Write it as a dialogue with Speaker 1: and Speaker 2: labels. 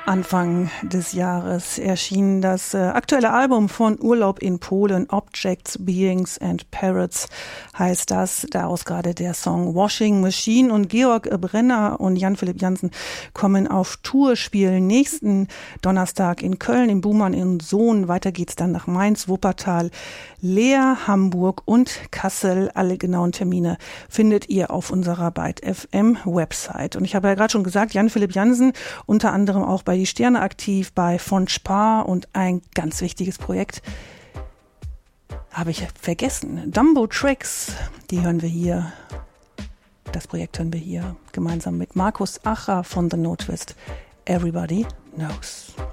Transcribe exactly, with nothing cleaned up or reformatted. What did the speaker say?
Speaker 1: Anfang des Jahres erschien das äh, aktuelle Album von Urlaub in Polen, Objects, Beings and Parrots heißt das. Daraus gerade der Song Washing Machine. Und Georg Brenner und Jan-Philipp Jansen kommen auf Tour, spielen nächsten Donnerstag in Köln, in Buhmann in Sohn. Weiter geht's dann nach Mainz, Wuppertal, Leer, Hamburg und Kassel. Alle genauen Termine findet ihr auf unserer Byte F M Website. Und ich habe ja gerade schon gesagt, Jan-Philipp Jansen, unter anderem auch bei Die Sterne aktiv, bei von Spar, und ein ganz wichtiges Projekt habe ich vergessen. Dumbo Tricks, die hören wir hier. Das Projekt hören wir hier gemeinsam mit Markus Acher von The No Twist. Everybody Knows.